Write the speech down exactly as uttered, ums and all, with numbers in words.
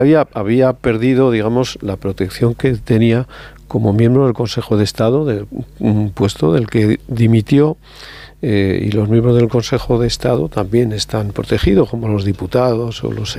Había, había perdido, digamos, la protección que tenía como miembro del Consejo de Estado, de un puesto del que dimitió, eh, y los miembros del Consejo de Estado también están protegidos, como los diputados o los